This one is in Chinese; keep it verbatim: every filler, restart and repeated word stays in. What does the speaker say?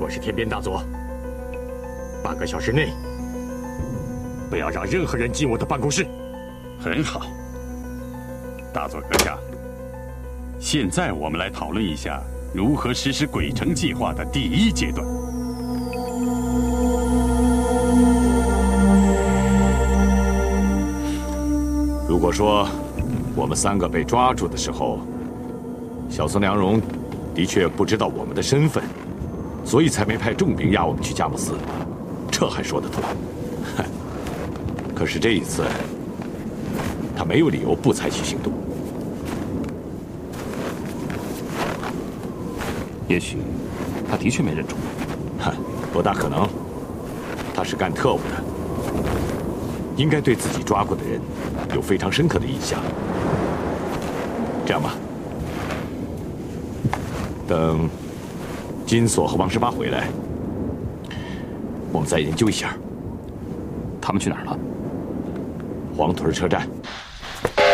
我是天边大佐，半个小时内不要让任何人进我的办公室。 很好，大佐阁下。现在我们来讨论一下如何实施鬼城计划的第一阶段。 如果说我们三个被抓住的时候，小松良荣的确不知道我们的身份，所以才没派重兵押我们去佳木斯，这还说得通。可是这一次，他没有理由不采取行动。 也许他的确没认出我。 哼，不大可能。他是干特务的，应该对自己抓过的人有非常深刻的印象。这样吧，等金锁和王十八回来，我们再研究一下。 他们去哪儿了？ 黄屯车站。